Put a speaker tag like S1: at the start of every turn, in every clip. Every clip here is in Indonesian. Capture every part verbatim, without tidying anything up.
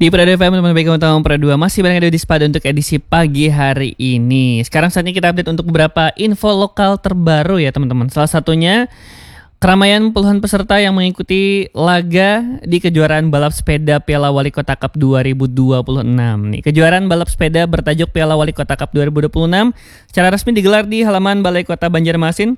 S1: Di Prada F M teman baik tahun Prada dua masih banyak ada di Spada untuk edisi pagi hari ini. Sekarang saatnya kita update untuk beberapa info lokal terbaru ya teman-teman. Salah satunya keramaian puluhan peserta yang mengikuti laga di kejuaraan balap sepeda Piala Wali Kota Cup dua ribu dua puluh enam. Nih, kejuaraan balap sepeda bertajuk Piala Wali Kota Cup dua ribu dua puluh enam secara resmi digelar di halaman Balai Kota Banjarmasin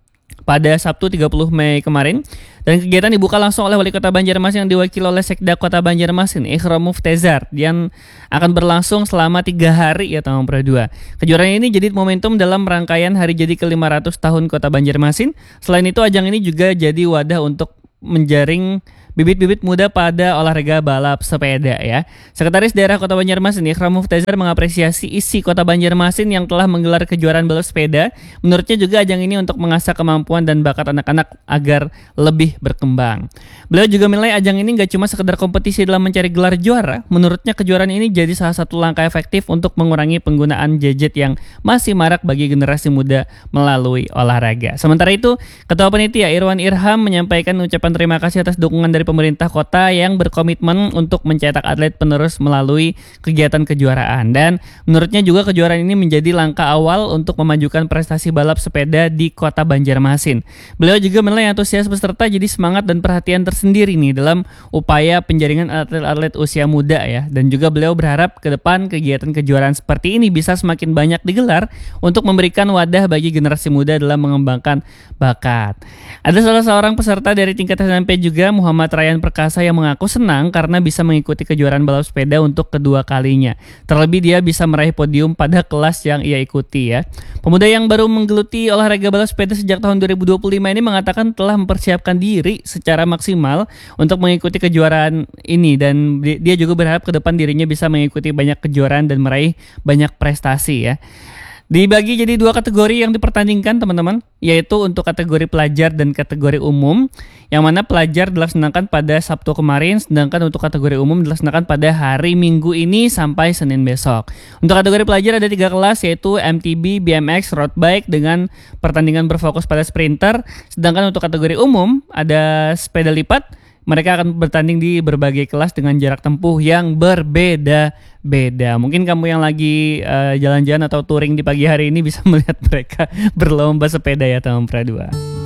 S1: pada Sabtu tiga puluh Mei kemarin, dan kegiatan dibuka langsung oleh Wali Kota Banjarmasin yang diwakili oleh Sekda Kota Banjarmasin Ikhram Muftezar, yang akan berlangsung selama tiga hari ya tahun Prada dua. Kejuaraan ini jadi momentum dalam rangkaian hari jadi ke lima ratus tahun Kota Banjarmasin. Selain itu ajang ini juga jadi wadah untuk menjaring bibit-bibit muda pada olahraga balap sepeda ya. Sekretaris Daerah Kota Banjarmasin Ikhram Muftezar mengapresiasi isi Kota Banjarmasin yang telah menggelar kejuaraan balap sepeda. Menurutnya juga ajang ini untuk mengasah kemampuan dan bakat anak-anak agar lebih berkembang. Beliau juga menilai ajang ini gak cuma sekedar kompetisi dalam mencari gelar juara. Menurutnya kejuaraan ini jadi salah satu langkah efektif untuk mengurangi penggunaan gadget yang masih marak bagi generasi muda melalui olahraga. Sementara itu, Ketua Panitia Irwan Irham menyampaikan ucapan terima kasih atas dukungan dari pemerintah kota yang berkomitmen untuk mencetak atlet penerus melalui kegiatan kejuaraan. Dan menurutnya juga kejuaraan ini menjadi langkah awal untuk memajukan prestasi balap sepeda di Kota Banjarmasin. Beliau juga menilai antusias peserta jadi semangat dan perhatian tersendiri nih dalam upaya penjaringan atlet-atlet usia muda ya. Dan juga beliau berharap ke depan kegiatan kejuaraan seperti ini bisa semakin banyak digelar untuk memberikan wadah bagi generasi muda dalam mengembangkan bakat. Ada salah seorang peserta dari tingkat S M P juga, Muhammad Ryan Perkasa, yang mengaku senang karena bisa mengikuti kejuaraan balap sepeda untuk kedua kalinya. Terlebih dia bisa meraih podium pada kelas yang ia ikuti ya. Pemuda yang baru menggeluti olahraga balap sepeda sejak tahun dua ribu dua puluh lima ini mengatakan telah mempersiapkan diri secara maksimal untuk mengikuti kejuaraan ini, dan dia juga berharap ke depan dirinya bisa mengikuti banyak kejuaraan dan meraih banyak prestasi ya. Dibagi jadi dua kategori yang dipertandingkan teman-teman, yaitu untuk kategori pelajar dan kategori umum, yang mana pelajar dilaksanakan pada Sabtu kemarin, sedangkan untuk kategori umum dilaksanakan pada hari Minggu ini sampai Senin besok. Untuk kategori pelajar ada tiga kelas, yaitu M T B, B M X, Road Bike dengan pertandingan berfokus pada sprinter, sedangkan untuk kategori umum ada sepeda lipat. Mereka akan bertanding di berbagai kelas dengan jarak tempuh yang berbeda-beda. Mungkin kamu yang lagi uh, jalan-jalan atau touring di pagi hari ini bisa melihat mereka berlomba sepeda ya tahun Prada dua.